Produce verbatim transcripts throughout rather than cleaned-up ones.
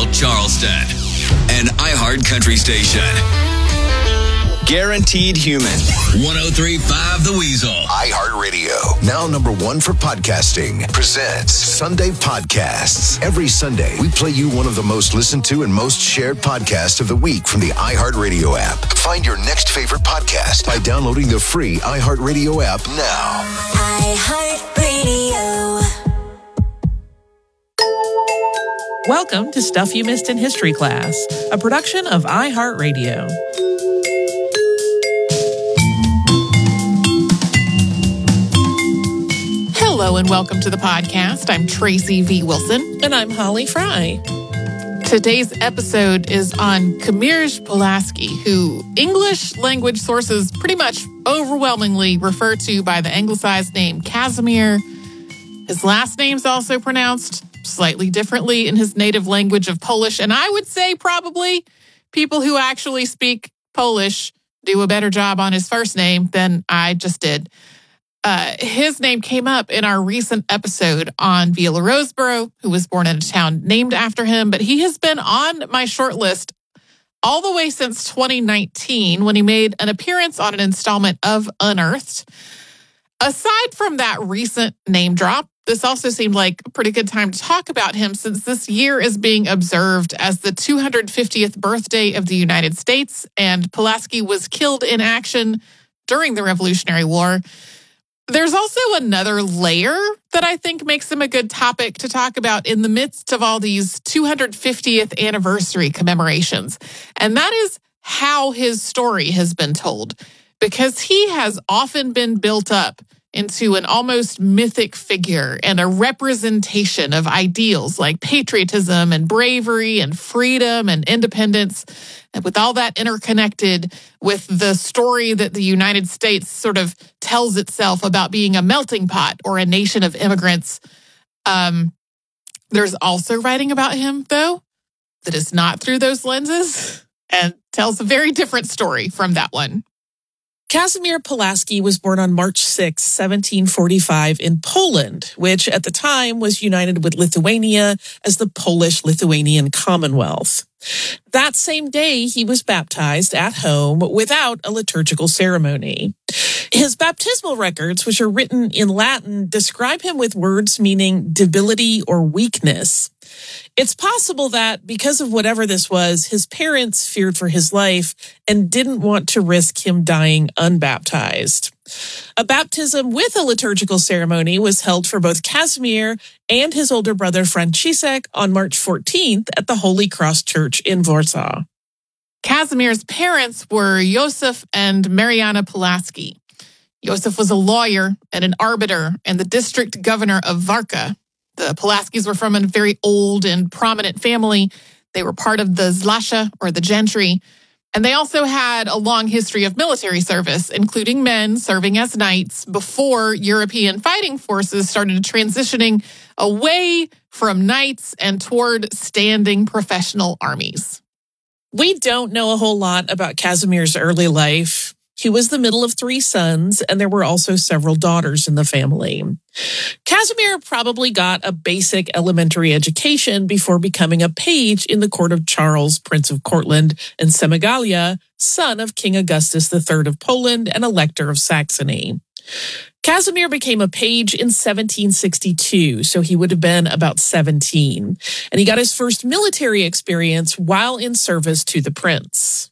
Charleston, an iHeart Country station. Guaranteed Human. one oh three point five The Weasel. iHeartRadio, now number one for podcasting, presents Sunday Podcasts. Every Sunday, we play you one of the most listened to and most shared podcasts of the week from the iHeartRadio app. Find your next favorite podcast by downloading the free iHeartRadio app now. iHeartRadio. Welcome to Stuff You Missed in History Class, a production of iHeartRadio. Hello and welcome to the podcast. I'm Tracy V. Wilson. And I'm Holly Fry. Today's episode is on Kamierz Pulaski, who English language sources pretty much overwhelmingly refer to by the anglicized name Casimir. His last name's also pronounced slightly differently in his native language of Polish, and I would say probably people who actually speak Polish do a better job on his first name than I just did. Uh, his name came up in our recent episode on Viola Roseborough, who was born in a town named after him, but he has been on my short list all the way since twenty nineteen when he made an appearance on an installment of Unearthed. Aside from that recent name drop, this also seemed like a pretty good time to talk about him since this year is being observed as the two hundred fiftieth birthday of the United States, and Pulaski was killed in action during the Revolutionary War. There's also another layer that I think makes him a good topic to talk about in the midst of all these two hundred fiftieth anniversary commemorations, and that is how his story has been told, because he has often been built up into an almost mythic figure and a representation of ideals like patriotism and bravery and freedom and independence. And with all that interconnected with the story that the United States sort of tells itself about being a melting pot or a nation of immigrants, um, there's also writing about him, though, that is not through those lenses and tells a very different story from that one. Casimir Pulaski was born on March sixth, seventeen forty-five in Poland, which at the time was united with Lithuania as the Polish-Lithuanian Commonwealth. That same day, he was baptized at home without a liturgical ceremony. His baptismal records, which are written in Latin, describe him with words meaning debility or weakness. It's possible that because of whatever this was, his parents feared for his life and didn't want to risk him dying unbaptized. A baptism with a liturgical ceremony was held for both Casimir and his older brother Franciszek on March fourteenth at the Holy Cross Church in Warsaw. Casimir's parents were Josef and Mariana Pulaski. Josef was a lawyer and an arbiter and the district governor of Warka. The Pulaskis were from a very old and prominent family. They were part of the Zlasha, or the gentry, and they also had a long history of military service, including men serving as knights before European fighting forces started transitioning away from knights and toward standing professional armies. We don't know a whole lot about Casimir's early life. He was the middle of three sons, and there were also several daughters in the family. Casimir probably got a basic elementary education before becoming a page in the court of Charles, Prince of Courland and Semigalia, son of King Augustus the Third of Poland and Elector of Saxony. Casimir became a page in seventeen sixty-two, so he would have been about seventeen, and he got his first military experience while in service to the prince.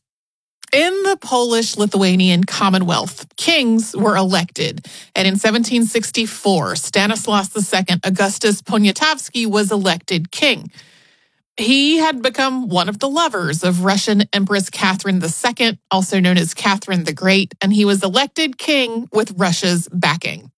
In the Polish-Lithuanian Commonwealth, kings were elected, and in seventeen sixty-four, Stanislaus the Second Augustus Poniatowski was elected king. He had become one of the lovers of Russian Empress Catherine the Second, also known as Catherine the Great, and he was elected king with Russia's backing.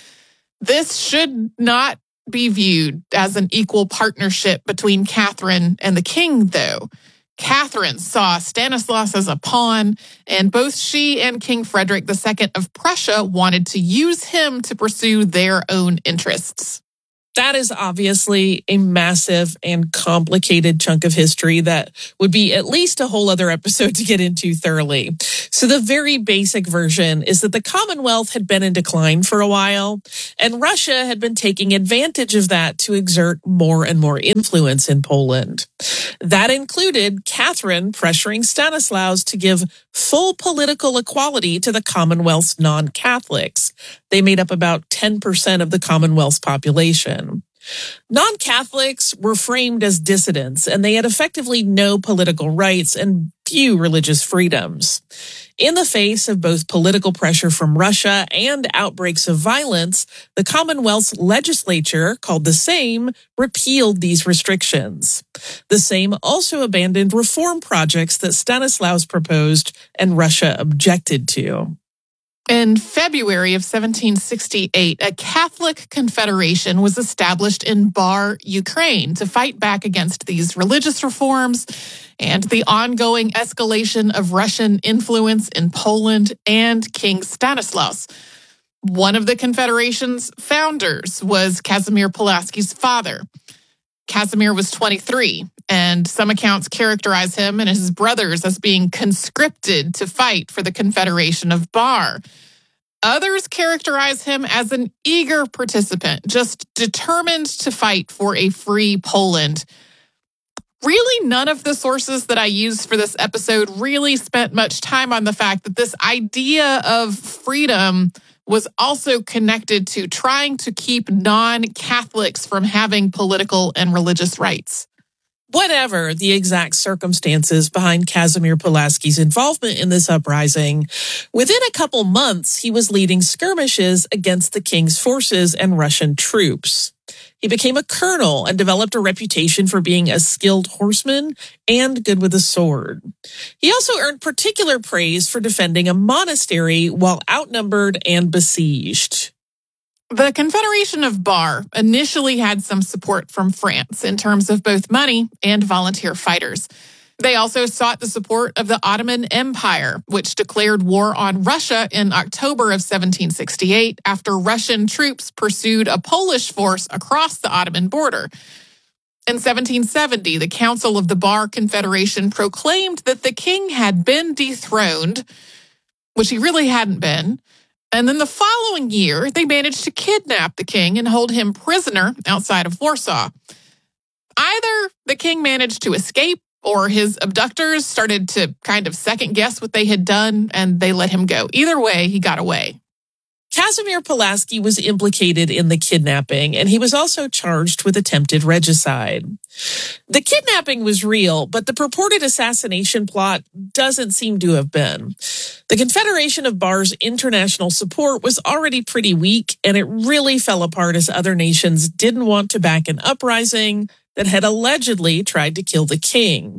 This should not be viewed as an equal partnership between Catherine and the king, though. Catherine saw Stanislaus as a pawn, and both she and King Frederick the Second of Prussia wanted to use him to pursue their own interests. That is obviously a massive and complicated chunk of history that would be at least a whole other episode to get into thoroughly. So the very basic version is that the Commonwealth had been in decline for a while, and Russia had been taking advantage of that to exert more and more influence in Poland. That included Catherine pressuring Stanislaus to give full political equality to the Commonwealth's non-Catholics. They made up about ten percent of the Commonwealth's population. Non-Catholics were framed as dissidents, and they had effectively no political rights and few religious freedoms. In the face of both political pressure from Russia and outbreaks of violence, the Commonwealth's legislature, called the Sejm, repealed these restrictions. The Sejm also abandoned reform projects that Stanislaus proposed and Russia objected to. In February of seventeen sixty-eight, a Catholic confederation was established in Bar, Ukraine, to fight back against these religious reforms and the ongoing escalation of Russian influence in Poland and King Stanislaus. One of the confederation's founders was Kazimierz Pulaski's father. Casimir was twenty-three, and some accounts characterize him and his brothers as being conscripted to fight for the Confederation of Bar. Others characterize him as an eager participant, just determined to fight for a free Poland. Really, none of the sources that I used for this episode really spent much time on the fact that this idea of freedom was also connected to trying to keep non-Catholics from having political and religious rights. Whatever the exact circumstances behind Kazimierz Pulaski's involvement in this uprising, within a couple months, he was leading skirmishes against the king's forces and Russian troops. He became a colonel and developed a reputation for being a skilled horseman and good with a sword. He also earned particular praise for defending a monastery while outnumbered and besieged. The Confederation of Bar initially had some support from France in terms of both money and volunteer fighters. They also sought the support of the Ottoman Empire, which declared war on Russia in October of seventeen sixty-eight after Russian troops pursued a Polish force across the Ottoman border. In seventeen seventy, the Council of the Bar Confederation proclaimed that the king had been dethroned, which he really hadn't been. And then the following year, they managed to kidnap the king and hold him prisoner outside of Warsaw. Either the king managed to escape, or his abductors started to kind of second guess what they had done, and they let him go. Either way, he got away. Kazimierz Pulaski was implicated in the kidnapping, and he was also charged with attempted regicide. The kidnapping was real, but the purported assassination plot doesn't seem to have been. The Confederation of Bar's international support was already pretty weak, and it really fell apart as other nations didn't want to back an uprising that had allegedly tried to kill the king.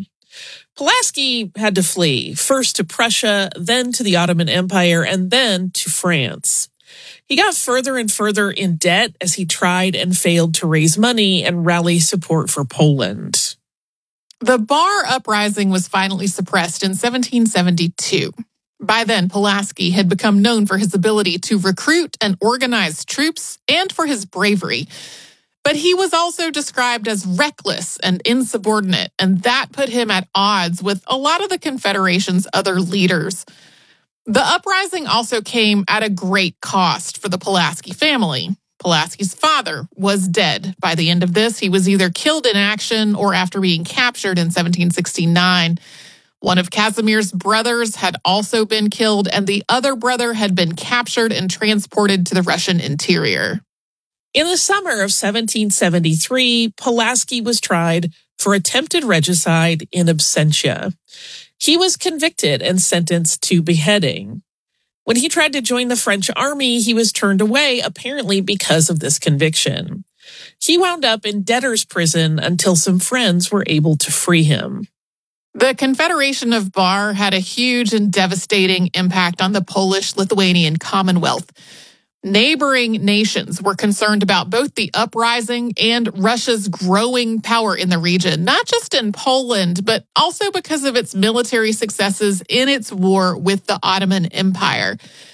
Pulaski had to flee, first to Prussia, then to the Ottoman Empire, and then to France. He got further and further in debt as he tried and failed to raise money and rally support for Poland. The Bar uprising was finally suppressed in seventeen seventy-two. By then, Pulaski had become known for his ability to recruit and organize troops and for his bravery. But he was also described as reckless and insubordinate, and that put him at odds with a lot of the Confederation's other leaders. The uprising also came at a great cost for the Pulaski family. Pulaski's father was dead. By the end of this, he was either killed in action or after being captured in seventeen sixty-nine. One of Casimir's brothers had also been killed, and the other brother had been captured and transported to the Russian interior. In the summer of seventeen seventy-three, Pulaski was tried for attempted regicide in absentia. He was convicted and sentenced to beheading. When he tried to join the French army, he was turned away, apparently because of this conviction. He wound up in debtor's prison until some friends were able to free him. The Confederation of Bar had a huge and devastating impact on the Polish-Lithuanian Commonwealth. Neighboring nations were concerned about both the uprising and Russia's growing power in the region, not just in Poland, but also because of its military successes in its war with the Ottoman Empire.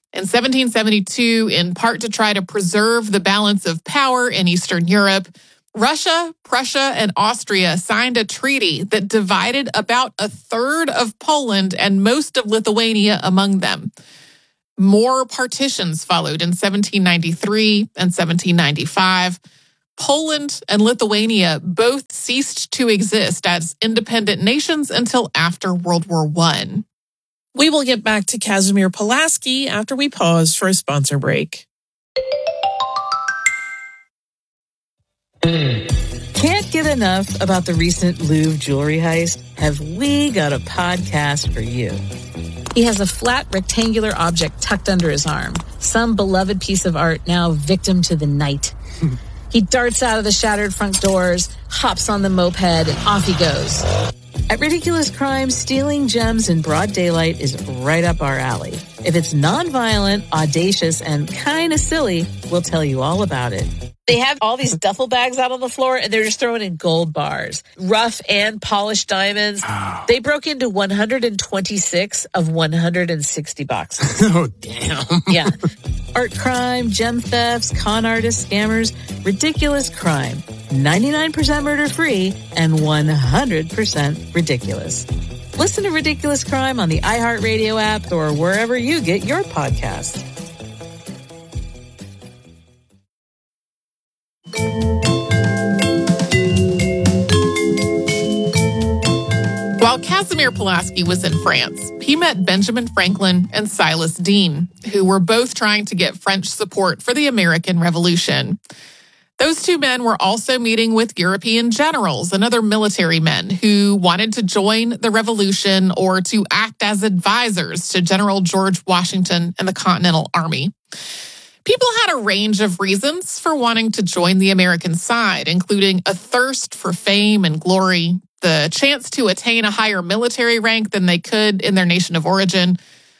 In seventeen seventy-two, in part to try to preserve the balance of power in Eastern Europe, Russia, Prussia, and Austria signed a treaty that divided about a third of Poland and most of Lithuania among them. More partitions followed in seventeen ninety-three and seventeen ninety-five. Poland and Lithuania both ceased to exist as independent nations until after World War One. We will get back to Kazimir Pulaski after we pause for a sponsor break. Can't get enough about the recent Louvre jewelry heist? Have we got a podcast for you? He has a flat rectangular object tucked under his arm, some beloved piece of art now victim to the night. He darts out of the shattered front doors, hops on the moped, and off he goes. At Ridiculous Crime, stealing gems in broad daylight is right up our alley. If it's nonviolent, audacious, and kind of silly, we'll tell you all about it. They have all these duffel bags out on the floor, and they're just throwing in gold bars, rough and polished diamonds. Oh. They broke into one hundred twenty-six of one hundred sixty boxes. Oh, damn. Yeah. Art crime, gem thefts, con artists, scammers, Ridiculous Crime. ninety-nine percent murder-free and one hundred percent ridiculous. Listen to Ridiculous Crime on the iHeartRadio app or wherever you get your podcasts. While Kazimir Pulaski was in France, he met Benjamin Franklin and Silas Deane, who were both trying to get French support for the American Revolution. Those two men were also meeting with European generals and other military men who wanted to join the revolution or to act as advisors to General George Washington and the Continental Army. People had a range of reasons for wanting to join the American side, including a thirst for fame and glory, the chance to attain a higher military rank than they could in their nation of origin,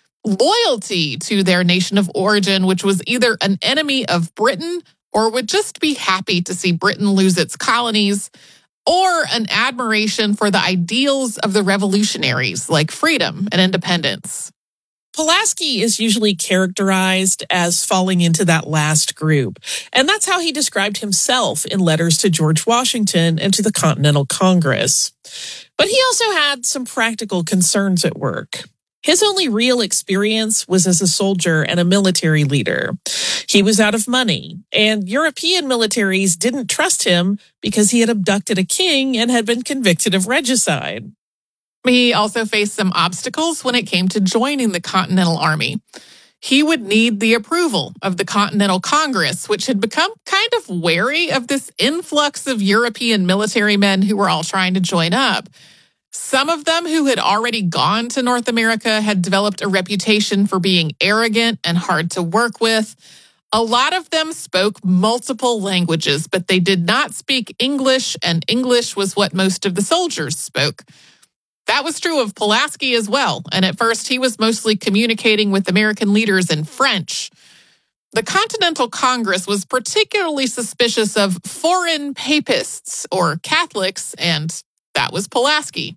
loyalty to their nation of origin, which was either an enemy of Britain or would just be happy to see Britain lose its colonies, or an admiration for the ideals of the revolutionaries like freedom and independence. Pulaski is usually characterized as falling into that last group, and that's how he described himself in letters to George Washington and to the Continental Congress. But he also had some practical concerns at work. His only real experience was as a soldier and a military leader. He was out of money, and European militaries didn't trust him because he had abducted a king and had been convicted of regicide. He also faced some obstacles when it came to joining the Continental Army. He would need the approval of the Continental Congress, which had become kind of wary of this influx of European military men who were all trying to join up. Some of them who had already gone to North America had developed a reputation for being arrogant and hard to work with. A lot of them spoke multiple languages, but they did not speak English, and English was what most of the soldiers spoke. That was true of Pulaski as well, and at first he was mostly communicating with American leaders in French. The Continental Congress was particularly suspicious of foreign papists or Catholics, and that was Pulaski.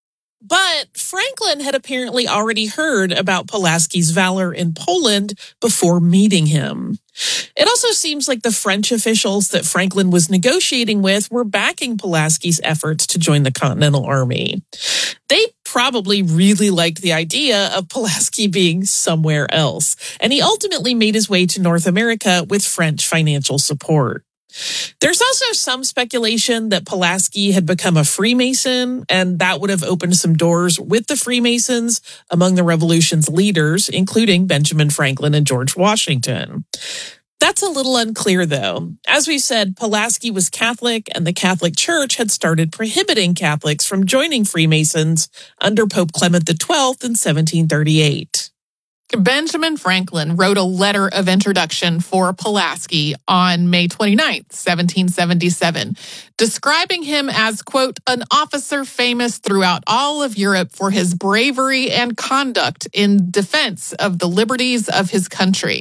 But Franklin had apparently already heard about Pulaski's valor in Poland before meeting him. It also seems like the French officials that Franklin was negotiating with were backing Pulaski's efforts to join the Continental Army. They probably really liked the idea of Pulaski being somewhere else, and he ultimately made his way to North America with French financial support. There's also some speculation that Pulaski had become a Freemason, and that would have opened some doors with the Freemasons among the revolution's leaders, including Benjamin Franklin and George Washington. That's a little unclear, though. As we said, Pulaski was Catholic, and the Catholic Church had started prohibiting Catholics from joining Freemasons under Pope Clement the twelfth in seventeen thirty-eight. Benjamin Franklin wrote a letter of introduction for Pulaski on May twenty-ninth, seventeen seventy-seven, describing him as, quote, an officer famous throughout all of Europe for his bravery and conduct in defense of the liberties of his country.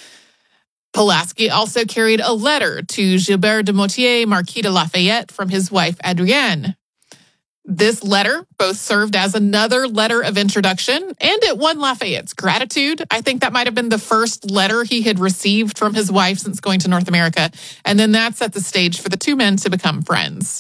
Pulaski also carried a letter to Gilbert de Motier, Marquis de Lafayette, from his wife Adrienne. This letter both served as another letter of introduction, and it won Lafayette's gratitude. I think that might have been the first letter he had received from his wife since going to North America, and then that set the stage for the two men to become friends.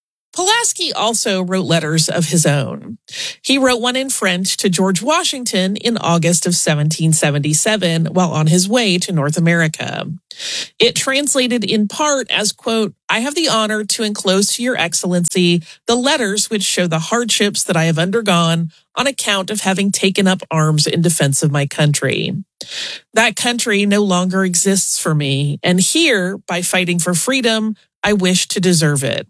Pulaski also wrote letters of his own. He wrote one in French to George Washington in August of seventeen seventy-seven while on his way to North America. It translated in part as, quote, "I have the honor to enclose to your excellency the letters which show the hardships that I have undergone on account of having taken up arms in defense of my country. That country no longer exists for me, and here, by fighting for freedom, I wish to deserve it.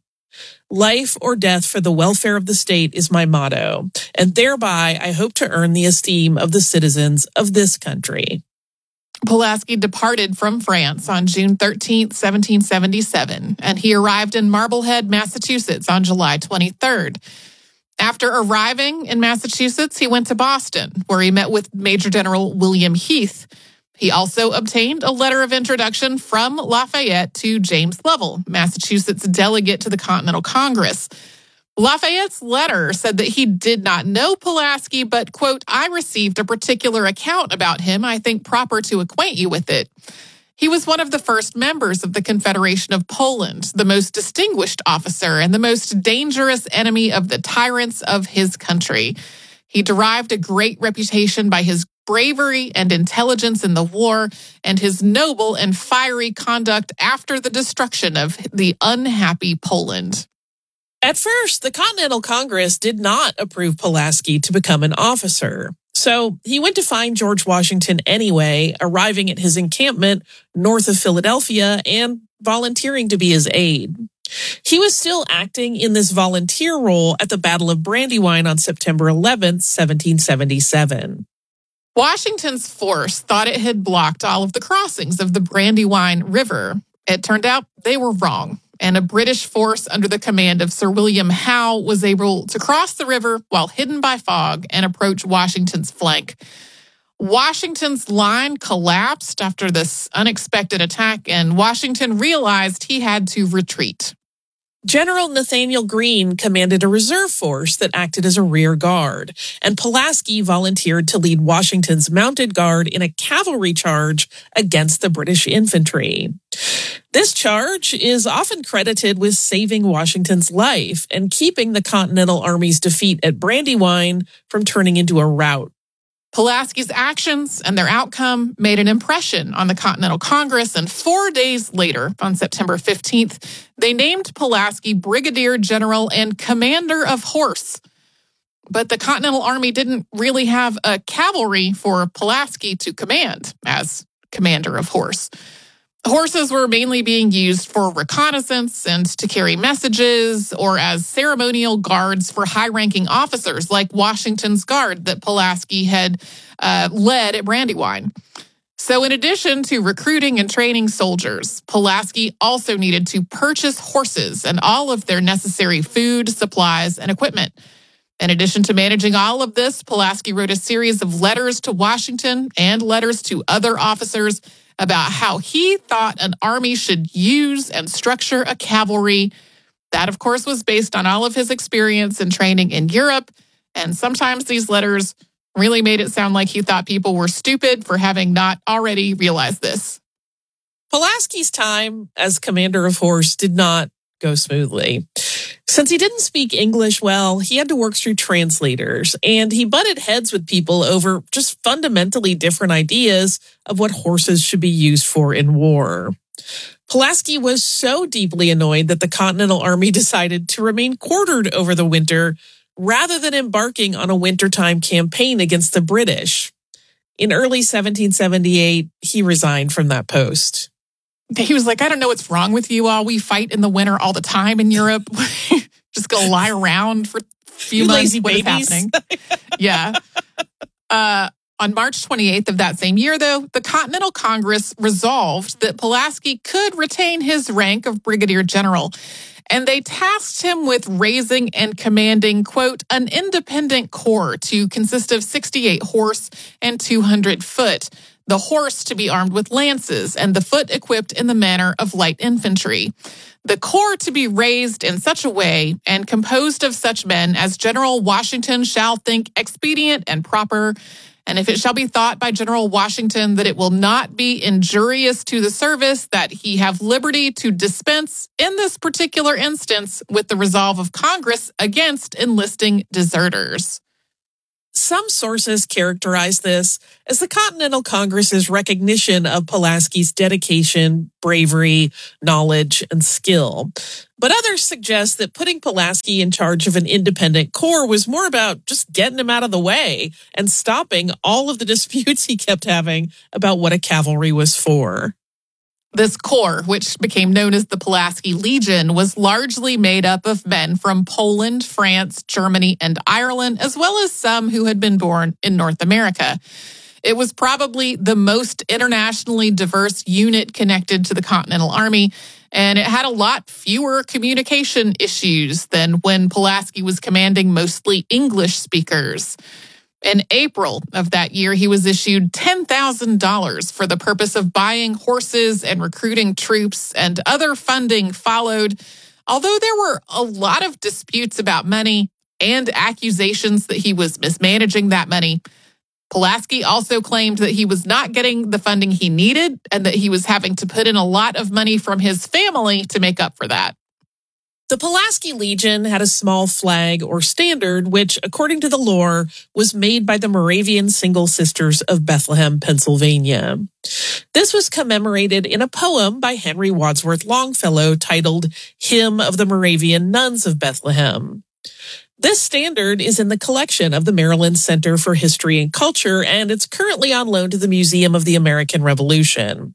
Life or death for the welfare of the state is my motto, and thereby I hope to earn the esteem of the citizens of this country." Pulaski departed from France on June thirteenth, seventeen seventy-seven, and he arrived in Marblehead, Massachusetts on July twenty-third. After arriving in Massachusetts, he went to Boston, where he met with Major General William Heath. He also obtained a letter of introduction from Lafayette to James Lovell, Massachusetts delegate to the Continental Congress. Lafayette's letter said that he did not know Pulaski, but, quote, "I received a particular account about him I think proper to acquaint you with it. He was one of the first members of the Confederation of Poland, the most distinguished officer and the most dangerous enemy of the tyrants of his country. He derived a great reputation by his bravery and intelligence in the war, and his noble and fiery conduct after the destruction of the unhappy Poland." At first, the Continental Congress did not approve Pulaski to become an officer. So he went to find George Washington anyway, arriving at his encampment north of Philadelphia and volunteering to be his aide. He was still acting in this volunteer role at the Battle of Brandywine on September eleventh, seventeen seventy-seven. Washington's force thought it had blocked all of the crossings of the Brandywine River. It turned out they were wrong, and a British force under the command of Sir William Howe was able to cross the river while hidden by fog and approach Washington's flank. Washington's line collapsed after this unexpected attack, and Washington realized he had to retreat. General Nathaniel Greene commanded a reserve force that acted as a rear guard, and Pulaski volunteered to lead Washington's mounted guard in a cavalry charge against the British infantry. This charge is often credited with saving Washington's life and keeping the Continental Army's defeat at Brandywine from turning into a rout. Pulaski's actions and their outcome made an impression on the Continental Congress, and four days later, on September fifteenth, they named Pulaski Brigadier General and Commander of Horse. But the Continental Army didn't really have a cavalry for Pulaski to command as Commander of Horse. Horses were mainly being used for reconnaissance and to carry messages, or as ceremonial guards for high-ranking officers like Washington's Guard that Pulaski had uh, led at Brandywine. So in addition to recruiting and training soldiers, Pulaski also needed to purchase horses and all of their necessary food, supplies, and equipment. In addition to managing all of this, Pulaski wrote a series of letters to Washington and letters to other officers about how he thought an army should use and structure a cavalry. That, of course, was based on all of his experience and training in Europe. And sometimes these letters really made it sound like he thought people were stupid for having not already realized this. Pulaski's time as commander of horse did not go smoothly. Since he didn't speak English well, he had to work through translators, and he butted heads with people over just fundamentally different ideas of what horses should be used for in war. Pulaski was so deeply annoyed that the Continental Army decided to remain quartered over the winter rather than embarking on a wintertime campaign against the British. In early seventeen seventy-eight, he resigned from that post. He was like, I don't know what's wrong with you all. We fight in the winter all the time in Europe. Just go lie around for a few you months. Lazy what babies. Is happening? Yeah. Uh, on March twenty-eighth of that same year, though, the Continental Congress resolved that Pulaski could retain his rank of Brigadier General. And they tasked him with raising and commanding, quote, an independent corps to consist of sixty-eight horse and two hundred foot. the horse to be armed with lances, and the foot equipped in the manner of light infantry. The corps to be raised in such a way and composed of such men as General Washington shall think expedient and proper. And if it shall be thought by General Washington that it will not be injurious to the service, that he have liberty to dispense in this particular instance with the resolve of Congress against enlisting deserters. Some sources characterize this as the Continental Congress's recognition of Pulaski's dedication, bravery, knowledge, and skill. But others suggest that putting Pulaski in charge of an independent corps was more about just getting him out of the way and stopping all of the disputes he kept having about what a cavalry was for. This corps, which became known as the Pulaski Legion, was largely made up of men from Poland, France, Germany, and Ireland, as well as some who had been born in North America. It was probably the most internationally diverse unit connected to the Continental Army, and it had a lot fewer communication issues than when Pulaski was commanding mostly English speakers. In April of that year, he was issued ten thousand dollars for the purpose of buying horses and recruiting troops, and other funding followed. Although there were a lot of disputes about money and accusations that he was mismanaging that money, Pulaski also claimed that he was not getting the funding he needed and that he was having to put in a lot of money from his family to make up for that. The Pulaski Legion had a small flag or standard, which, according to the lore, was made by the Moravian Single Sisters of Bethlehem, Pennsylvania. This was commemorated in a poem by Henry Wadsworth Longfellow titled Hymn of the Moravian Nuns of Bethlehem. This standard is in the collection of the Maryland Center for History and Culture, and it's currently on loan to the Museum of the American Revolution.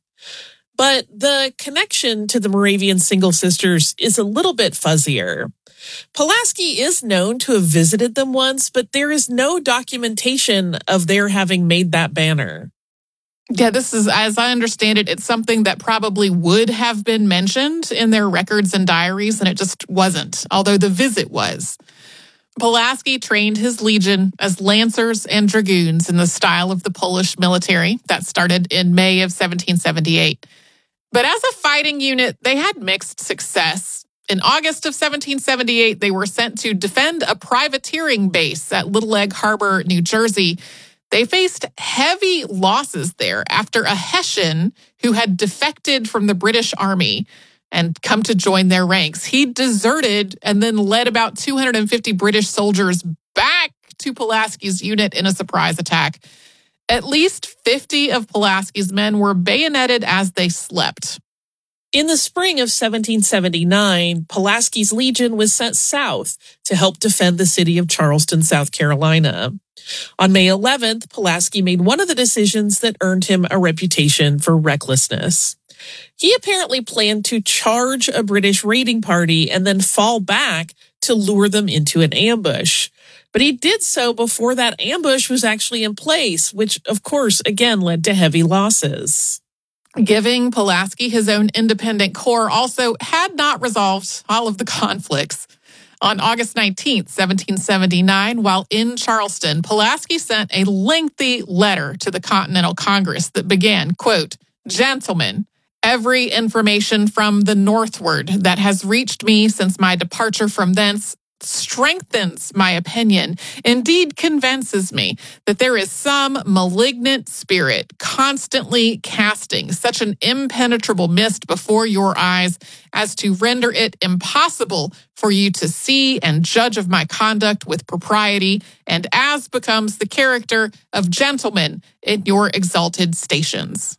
But the connection to the Moravian Single Sisters is a little bit fuzzier. Pulaski is known to have visited them once, but there is no documentation of their having made that banner. Yeah, this is, as I understand it, it's something that probably would have been mentioned in their records and diaries, and it just wasn't, although the visit was. Pulaski trained his legion as lancers and dragoons in the style of the Polish military. That started in May of seventeen seventy-eight. But as a fighting unit, they had mixed success. In August of seventeen seventy-eight, they were sent to defend a privateering base at Little Egg Harbor, New Jersey. They faced heavy losses there after a Hessian who had defected from the British Army and come to join their ranks. He deserted and then led about two hundred fifty British soldiers back to Pulaski's unit in a surprise attack. At least fifty of Pulaski's men were bayoneted as they slept. In the spring of seventeen seventy-nine, Pulaski's Legion was sent south to help defend the city of Charleston, South Carolina. On May eleventh, Pulaski made one of the decisions that earned him a reputation for recklessness. He apparently planned to charge a British raiding party and then fall back to lure them into an ambush. But he did so before that ambush was actually in place, which, of course, again led to heavy losses. Giving Pulaski his own independent corps also had not resolved all of the conflicts. On August nineteenth, seventeen seventy-nine, while in Charleston, Pulaski sent a lengthy letter to the Continental Congress that began, quote, "Gentlemen, every information from the northward that has reached me since my departure from thence strengthens my opinion, indeed convinces me that there is some malignant spirit constantly casting such an impenetrable mist before your eyes as to render it impossible for you to see and judge of my conduct with propriety and as becomes the character of gentlemen in your exalted stations."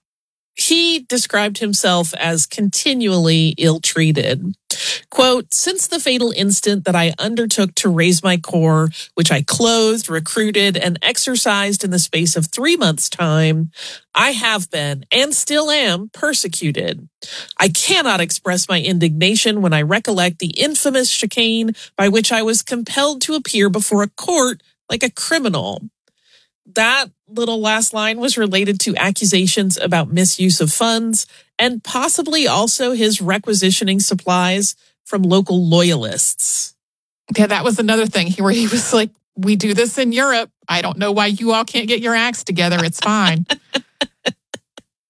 He described himself as continually ill-treated. Quote, "Since the fatal instant that I undertook to raise my corps, which I clothed, recruited, and exercised in the space of three months' time, I have been, and still am, persecuted. I cannot express my indignation when I recollect the infamous chicane by which I was compelled to appear before a court like a criminal." That little last line was related to accusations about misuse of funds and possibly also his requisitioning supplies from local loyalists. Yeah, that was another thing where he was like, "We do this in Europe. I don't know why you all can't get your acts together. It's fine."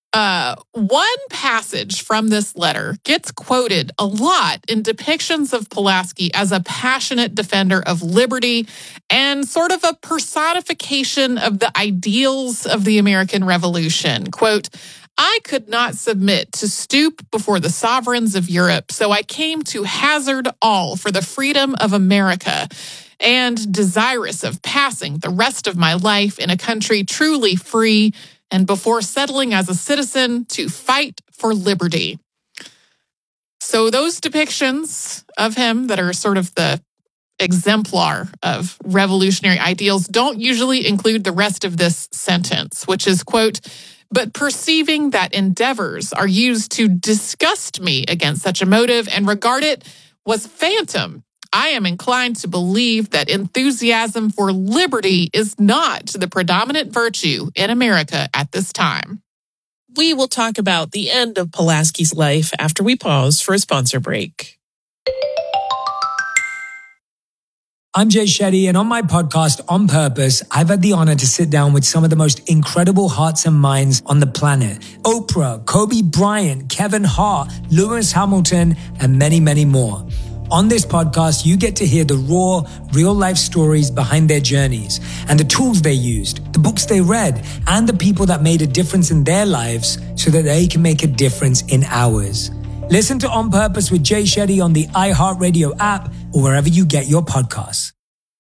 Uh, one passage from this letter gets quoted a lot in depictions of Pulaski as a passionate defender of liberty and sort of a personification of the ideals of the American Revolution. Quote, I could not submit to stoop before the sovereigns of Europe, so I came to hazard all for the freedom of America, and desirous of passing the rest of my life in a country truly free, and before settling as a citizen, to fight for liberty. So those depictions of him that are sort of the exemplar of revolutionary ideals don't usually include the rest of this sentence, which is, quote, but perceiving that endeavors are used to disgust me against such a motive and regard it was phantom, I am inclined to believe that enthusiasm for liberty is not the predominant virtue in America at this time. We will talk about the end of Pulaski's life after we pause for a sponsor break. I'm Jay Shetty, and on my podcast, On Purpose, I've had the honor to sit down with some of the most incredible hearts and minds on the planet. Oprah, Kobe Bryant, Kevin Hart, Lewis Hamilton, and many, many more. On this podcast, you get to hear the raw, real-life stories behind their journeys and the tools they used, the books they read, and the people that made a difference in their lives so that they can make a difference in ours. Listen to On Purpose with Jay Shetty on the iHeartRadio app or wherever you get your podcasts.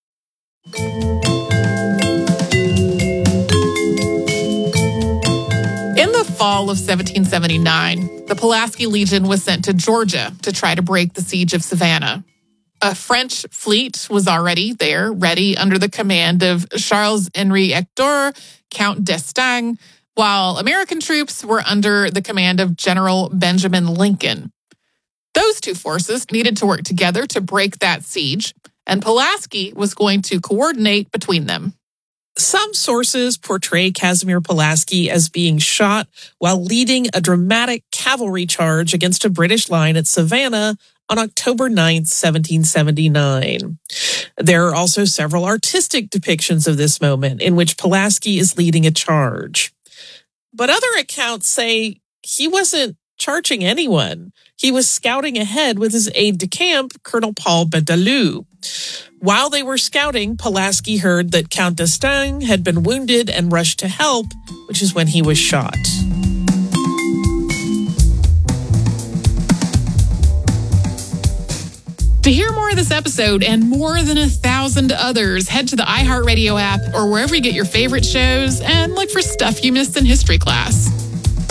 In the fall of seventeen seventy-nine, the Pulaski Legion was sent to Georgia to try to break the siege of Savannah. A French fleet was already there, ready under the command of Charles-Henri Hector, Count d'Estaing, while American troops were under the command of General Benjamin Lincoln. Those two forces needed to work together to break that siege, and Pulaski was going to coordinate between them. Some sources portray Casimir Pulaski as being shot while leading a dramatic cavalry charge against a British line at Savannah on October ninth, seventeen seventy-nine. There are also several artistic depictions of this moment in which Pulaski is leading a charge. But other accounts say he wasn't charging anyone. He was scouting ahead with his aide-de-camp, Colonel Paul Bedalou. While they were scouting, Pulaski heard that Count d'Estaing had been wounded and rushed to help, which is when he was shot. To hear more of this episode and more than a thousand others, head to the iHeartRadio app or wherever you get your favorite shows and look for Stuff You Missed in History Class.